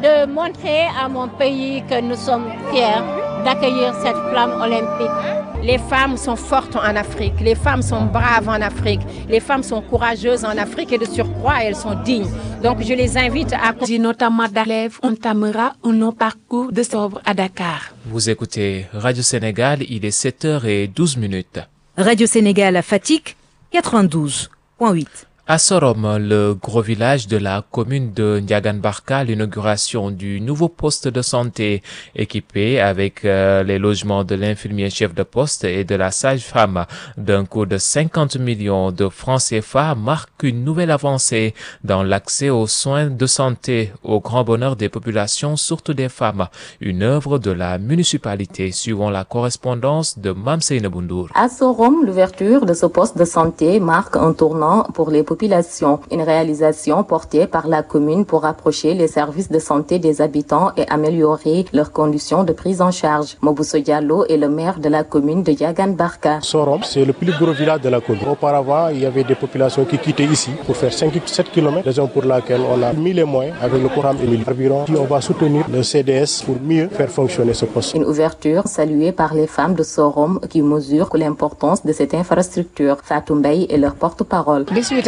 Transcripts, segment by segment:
de montrer à mon pays que nous sommes fiers d'accueillir cette flamme olympique. Les femmes sont fortes en Afrique, les femmes sont braves en Afrique, les femmes sont courageuses en Afrique et de surcroît, elles sont dignes. Donc je les invite à... Notamment d'élèves entamera un long parcours de sobre à Dakar. Vous écoutez Radio Sénégal, il est 7h12. Radio Sénégal à Fatick, 92.8. À Sorom, le gros village de la commune de Ndiagane-Barka, l'inauguration du nouveau poste de santé équipé avec les logements de l'infirmier chef de poste et de la sage-femme d'un coût de 50 millions de francs CFA marque une nouvelle avancée dans l'accès aux soins de santé au grand bonheur des populations, surtout des femmes. Une œuvre de la municipalité, suivant la correspondance de Mame Seynabou Ndour. À Sorom, l'ouverture de ce poste de santé marque un tournant pour les populations. Une réalisation portée par la commune pour rapprocher les services de santé des habitants et améliorer leurs conditions de prise en charge. Mobousso Diallo est le maire de la commune de Ndiagane-Barka. Sorom, c'est le plus gros village de la commune. Auparavant, il y avait des populations qui quittaient ici pour faire 5-7 km, raison pour laquelle on a mis les moyens avec le programme Émile Arbiron. On va soutenir le CDS pour mieux faire fonctionner ce poste. Une ouverture saluée par les femmes de Sorom qui mesurent l'importance de cette infrastructure. Fatou Mbaye est leur porte-parole.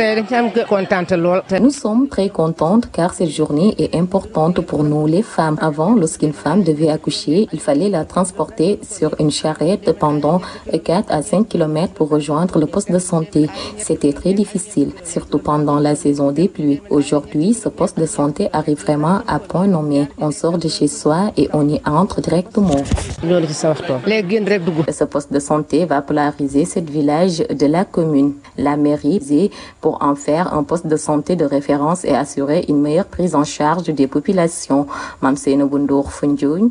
Nous sommes très contentes car cette journée est importante pour nous les femmes. Avant, lorsqu'une femme devait accoucher, il fallait la transporter sur une charrette pendant 4 à 5 km pour rejoindre le poste de santé. C'était très difficile, surtout pendant la saison des pluies. Aujourd'hui, ce poste de santé arrive vraiment à point nommé. On sort de chez soi et on y entre directement. Ce poste de santé va polariser ce village de la commune. La mairie pour en faire un poste de santé de référence et assurer une meilleure prise en charge des populations. Mame Seynabou Ndour, Foundiougne,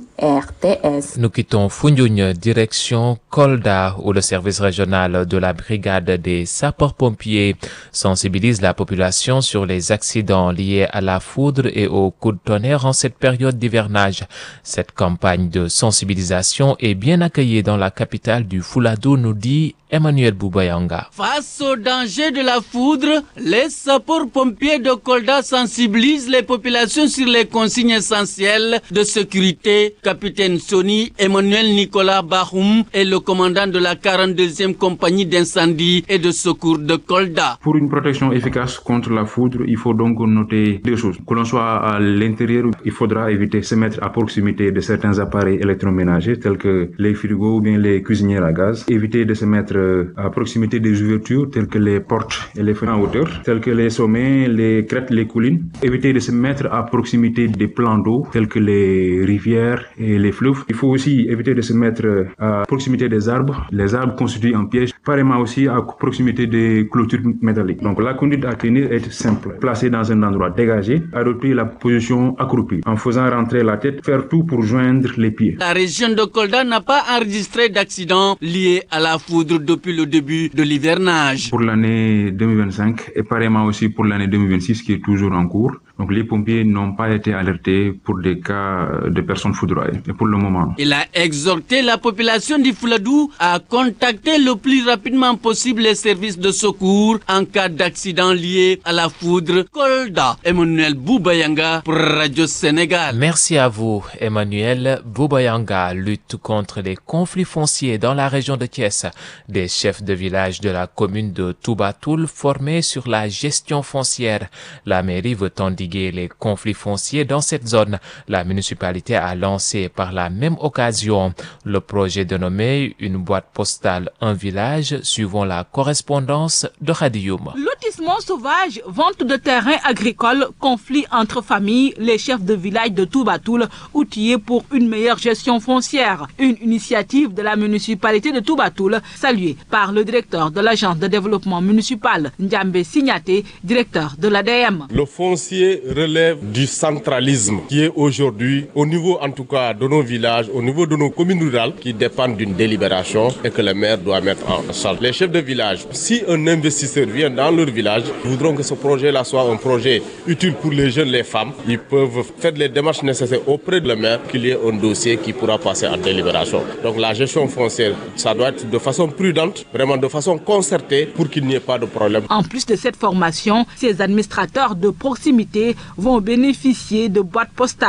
RTS. Nous quittons Foundiougne, direction Kolda, où le service régional de la brigade des sapeurs-pompiers sensibilise la population sur les accidents liés à la foudre et aux coups de tonnerre en cette période d'hivernage. Cette campagne de sensibilisation est bien accueillie dans la capitale du Fouladou, nous dit Emmanuel Boubayanga. Face au danger de la foudre, les sapeurs-pompiers de Kolda sensibilisent les populations sur les consignes essentielles de sécurité. Capitaine Soni Emmanuel Nicolas Bahoum est le commandant de la 42e compagnie d'incendie et de secours de Kolda. Pour une protection efficace contre la foudre, il faut donc noter deux choses. Que l'on soit à l'intérieur, il faudra éviter de se mettre à proximité de certains appareils électroménagers tels que les frigos ou bien les cuisinières à gaz. Éviter de se mettre à proximité des ouvertures telles que les portes et les fenêtres en hauteur, tels que les sommets, les crêtes, les collines. Éviter de se mettre à proximité des plans d'eau tels que les rivières et les fleuves. Il faut aussi éviter de se mettre à proximité des arbres. Les arbres constituent un piège. Pareillement aussi à proximité des clôtures métalliques. Donc la conduite à tenir est simple. Placer dans un endroit dégagé, adopter la position accroupie. En faisant rentrer la tête, faire tout pour joindre les pieds. La région de Kolda n'a pas enregistré d'accidents liés à la foudre depuis le début de l'hivernage. Pour l'année 2025 et pareillement aussi pour l'année 2026 qui est toujours en cours. Donc les pompiers n'ont pas été alertés pour des cas de personnes foudroyées. Et pour le moment. Il a exhorté la population du Fouladou à contacter le plus rapidement possible les services de secours en cas d'accident lié à la foudre. Kolda, Emmanuel Boubayanga pour Radio Sénégal. Merci à vous, Emmanuel Boubayanga. Lutte contre les conflits fonciers dans la région de Thiès. Des chefs de village de la commune de Toubatoul formés sur la gestion foncière. La mairie veut endiguer les conflits fonciers dans cette zone. La municipalité a lancé par la même occasion le projet dénommé une boîte postale, un village, suivant la correspondance de Khadioum. Lotissement sauvage, vente de terrains agricoles, conflit entre familles, les chefs de village de Toubatoul outillés pour une meilleure gestion foncière. Une initiative de la municipalité de Toubatoul saluée par le directeur de l'agence de développement municipal, Ndiambé Signaté, directeur de l'ADM. Le foncier relève du centralisme qui est aujourd'hui, au niveau en tout cas de nos villages, au niveau de nos communes rurales, qui dépendent d'une délibération et que le maire doit mettre en charge. Les chefs de village, si un investisseur vient dans leur village, voudront que ce projet-là soit un projet utile pour les jeunes, les femmes, ils peuvent faire les démarches nécessaires auprès de le maire qu'il y ait un dossier qui pourra passer en délibération. Donc la gestion foncière, ça doit être de façon prudente, vraiment de façon concertée pour qu'il n'y ait pas de problème. En plus de cette formation, ces administrateurs de proximité vont bénéficier de boîtes postales